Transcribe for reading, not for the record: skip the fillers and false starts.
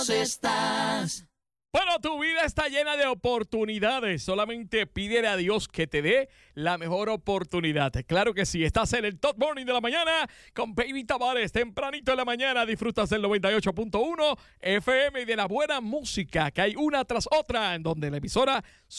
estás. Bueno, tu vida está llena de oportunidades. Solamente pídele a Dios que te dé la mejor oportunidad. Claro que sí. Estás en el Top Morning de la mañana con Baby Tavares. Tempranito en la mañana disfrutas del 98.1 FM y de la buena música que hay una tras otra, en donde la emisora